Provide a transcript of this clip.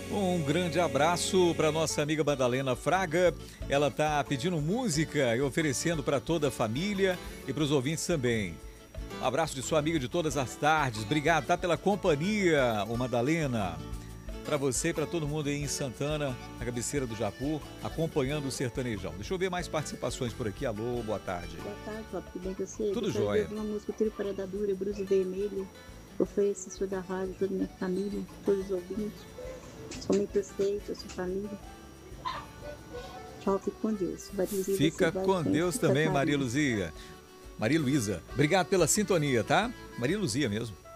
Um grande abraço para nossa amiga Madalena Fraga. Ela está pedindo música e oferecendo para toda a família e para os ouvintes também. Um abraço de sua amiga de todas as tardes. Obrigado, tá, pela companhia, ô Madalena. Para você e para todo mundo aí em Santana, na cabeceira do Japur, acompanhando o Sertanejão. Deixa eu ver mais participações por aqui. Alô, boa tarde. Boa tarde, Rob, tudo bem com você? Tudo Gostaria jóia. de ouvir uma música Tiro Predadora, Bruce Vermelho. Ofereço sua da rádio, toda a minha família, todos os ouvintes. Somente você, sua família. Tchau, fique com Deus. Fica com Deus também, Maria Luzia. Maria Luísa, obrigado pela sintonia, tá? Maria Luzia mesmo.